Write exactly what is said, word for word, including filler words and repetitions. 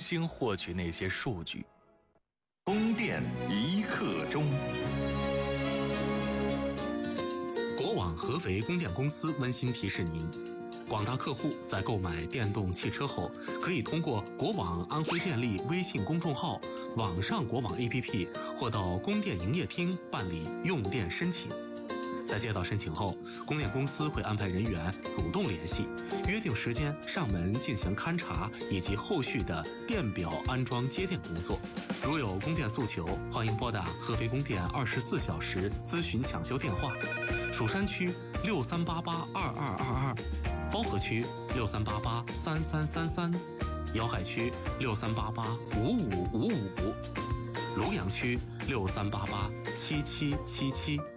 新获取那些数据。 供电一刻钟。 国网合肥供电公司温馨提示您：广大客户在购买电动汽车后，可以通过国网安徽电力微信公众号、网上国网 A P P 或到供电营业厅办理用电申请。在接到申请后，供电公司会安排人员主动联系，约定时间上门进行勘查以及后续的电表安装接电工作。如有供电诉求，欢迎拨打合肥供电二十四小时咨询抢修电话：蜀山区六三八八二二二二，包河区六三八八三三三三，瑶海区六三八八五五五五，庐阳区六三八八七七七七。